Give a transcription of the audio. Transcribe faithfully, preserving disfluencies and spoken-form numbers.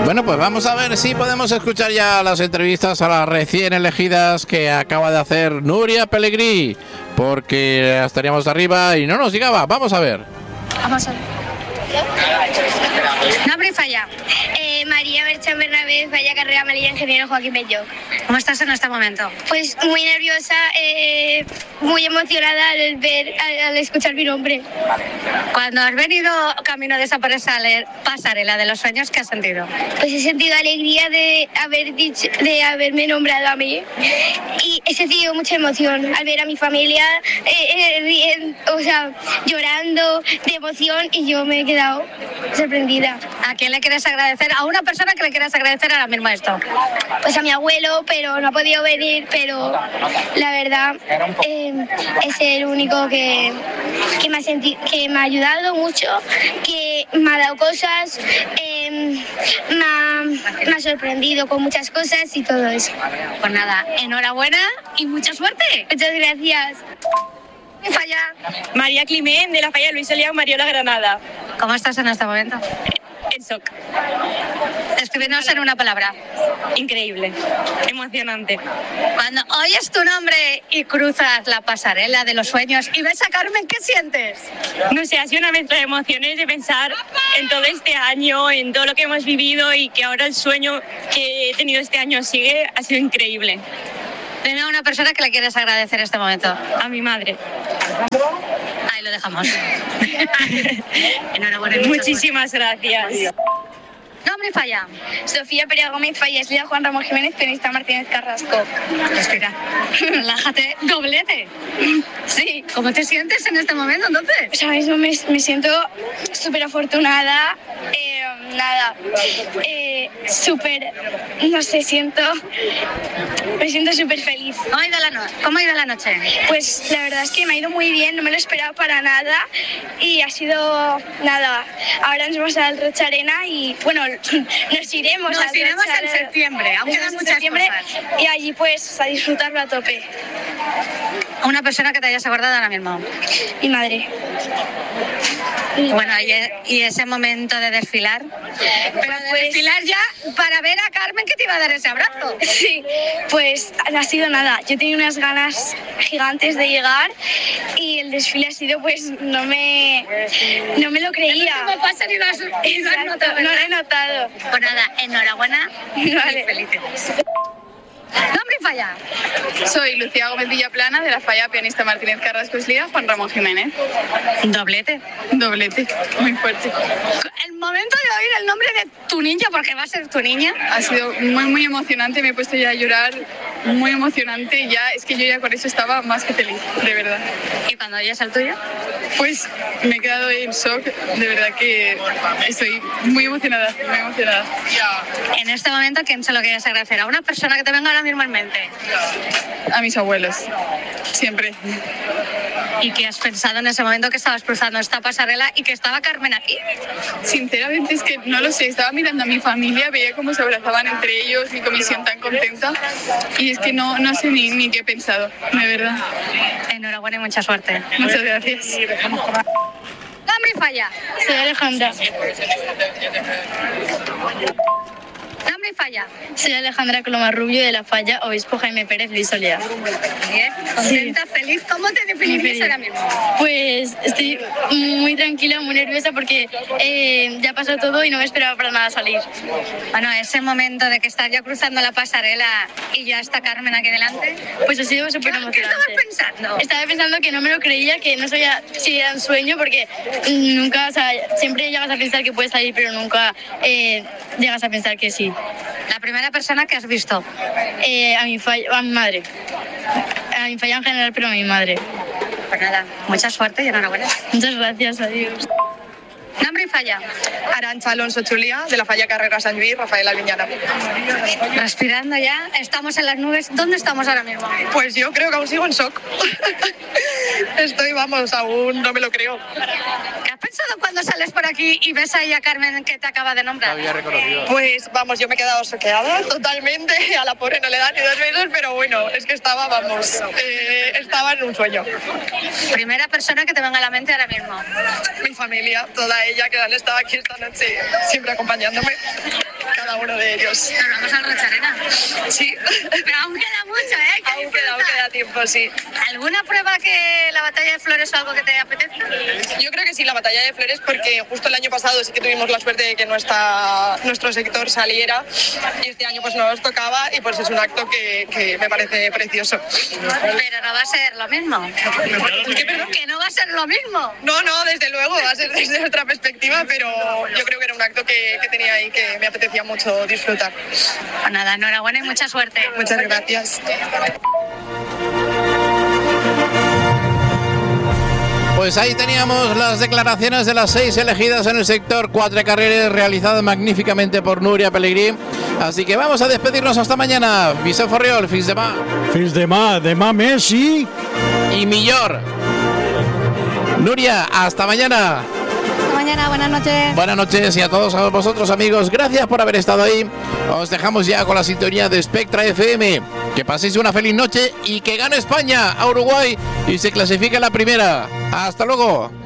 Bueno, pues vamos a ver si podemos escuchar ya las entrevistas a las recién elegidas que acaba de hacer Núria Pellegrí, porque estaríamos arriba y no nos llegaba. Vamos a ver. Vamos a ver. Nombre y falla. Eh, María Berchan Bernabé, falla carrera amarilla, ingeniero Joaquín Bello. ¿Cómo estás en este momento? Pues muy nerviosa, eh, muy emocionada al ver, al, al escuchar mi nombre. Cuando has venido camino de esa pasarela de los sueños, ¿qué has sentido? Pues he sentido alegría de haber dicho, de haberme nombrado a mí, y he sentido mucha emoción al ver a mi familia eh, eh, riendo, o sea, llorando de emoción, y yo me he quedado sorprendida. ¿A quién le quieres agradecer? A una persona que le quieres agradecer ahora mismo esto. Pues a mi abuelo, pero no ha podido venir, pero la verdad eh, es el único que, que, me ha senti- que me ha ayudado mucho, que me ha dado cosas, eh, me, ha, me ha sorprendido con muchas cosas y todo eso. Pues nada, enhorabuena y mucha suerte. Muchas gracias. Falla. María Climent, de la falla Luis Elian Mariola Granada. ¿Cómo estás en este momento? En shock. Describiéndonos en una palabra. Increíble. Emocionante. Cuando oyes tu nombre y cruzas la pasarela de los sueños y ves a Carmen, ¿qué sientes? No sé, ha sido una mezcla de emociones de pensar en todo este año, en todo lo que hemos vivido, y que ahora el sueño que he tenido este año sigue. Ha sido increíble. Dime a una persona que le quieres agradecer este momento. A mi madre. Ahí lo dejamos. Enhorabuena. Muchísimas gracias. Nombre y falla. Sofía Perea Gómez, falla Eslida Juan Ramón Jiménez, pianista Martínez Carrasco. Respira. Relájate. Doblete. Sí. ¿Cómo te sientes en este momento entonces? Pues ahora mismo me, me siento súper afortunada. Eh, nada. Eh, súper. No sé, siento. Me siento súper feliz. ¿Cómo ha ido la noche? ¿Cómo ha ido la noche? Pues la verdad es que me ha ido muy bien, no me lo esperaba para nada. Y ha sido. Nada. Ahora nos vamos al Rocha Arena y, bueno, nos iremos. Nos al iremos Rocha en Arena. septiembre, aún quedan En muchas septiembre, cosas. y allí pues a disfrutarlo a tope. A una persona que te hayas acordado ahora mismo. Mi madre. Bueno, y, y ese momento de desfilar. Pero de Pues- desfilar ya para ver a Carmen que te iba a dar ese abrazo. Sí, pues no ha sido nada. Yo tenía unas ganas gigantes de llegar y el desfile ha sido, pues no me, no me lo creía. No me pasa ni lo has, ni lo has Exacto, notado, no lo ¿verdad? he notado. Pues nada, enhorabuena Vale. y felices. Nombre y falla. Soy Lucía Gómez Villaplana, de la falla pianista Martínez Carrasco Eslida Juan Ramón Jiménez. Doblete. Doblete, muy fuerte. El momento de oír el nombre de tu niña, porque va a ser tu niña. Ha sido muy, muy emocionante, me he puesto ya a llorar, muy emocionante. Ya, es que yo ya con eso estaba más que feliz, de verdad. Y cuando oyes el tuyo. Pues me he quedado en shock, de verdad que estoy muy emocionada, muy emocionada. En este momento, ¿a quién se lo quieres agradecer? A una persona que te venga ahora mismo en mente. A mis abuelos, siempre. ¿Y qué has pensado en ese momento que estabas cruzando esta pasarela y que estaba Carmen aquí? Sinceramente es que no lo sé, estaba mirando a mi familia, veía cómo se abrazaban entre ellos, mi comisión tan contenta, y es que no, no sé ni, ni qué he pensado, de verdad. Enhorabuena y mucha suerte. Muchas gracias. Nombre y falla. Soy Alejandra. Nombre y falla. Soy Alejandra Coloma Rubio, de la falla Obispo Jaime Pérez Luis Oliar. Bien, contenta, feliz. ¿Cómo te definirías ahora mismo? Pues estoy muy tranquila, muy nerviosa porque eh, ya pasó todo y no me esperaba para nada salir. Bueno, ese momento de que estás yo cruzando la pasarela y ya está Carmen aquí delante. Pues ha sido súper ¿Qué emocionante. estabas pensando? Estaba pensando que no me lo creía, que no sabía si era un sueño, porque nunca, o sea, siempre llegas a pensar que puedes salir, pero nunca eh, llegas a pensar que sí. La primera persona que has visto. Eh, a, mi falla, a mi madre. A mi falla en general, pero a mi madre. Pues nada, mucha suerte y enhorabuena. Muchas gracias, adiós. Nombre y falla. Arantxa Alonso Chulía, de la falla Carrera San Luis, Rafael Aliñana. Respirando ya, estamos en las nubes. ¿Dónde estamos ahora mismo? Pues yo creo que aún sigo en shock. Estoy, vamos, aún no me lo creo. ¿Qué has pensado cuando sales por aquí y ves ahí a Carmen que te acaba de nombrar? Había reconocido. Pues vamos, yo me he quedado soqueada totalmente. A la pobre no le dan ni dos besos, pero bueno, es que estaba, vamos, eh, estaba en un sueño. Primera persona que te venga a la mente ahora mismo. Mi familia, toda ella que han estado aquí esta noche, siempre acompañándome. cada uno de ellos. Nos vamos al Rocharena. Sí. Pero aún queda mucho, ¿eh? Que Aún queda, aún queda tiempo, sí. ¿Alguna prueba que la batalla de Flores o algo que te apetece? Yo creo que sí, la batalla de Flores, porque justo el año pasado sí que tuvimos la suerte de que nuestra, nuestro sector saliera y este año pues no nos tocaba y pues es un acto que, que me parece precioso. Pero no va a ser lo mismo. ¿Qué, perdón? Que no va a ser lo mismo. No, no, desde luego, va a ser desde otra perspectiva, pero yo creo que era un acto que, que tenía ahí que me apetecía mucho disfrutar. Pues nada, enhorabuena y mucha suerte. Muchas gracias. Pues ahí teníamos las declaraciones de las seis elegidas en el sector cuatro carriles, realizadas magníficamente por Núria Pellegrí. Así que vamos a despedirnos hasta mañana. Vicent Forriol, fins demà. Fins demà, demà més i... Y millor. Núria, hasta mañana. Hasta mañana, buenas noches. Buenas noches y a todos a vosotros, amigos. Gracias por haber estado ahí. Os dejamos ya con la sintonía de Spectra F M. Que paséis una feliz noche y que gane España a Uruguay y se clasifique a la primera. Hasta luego.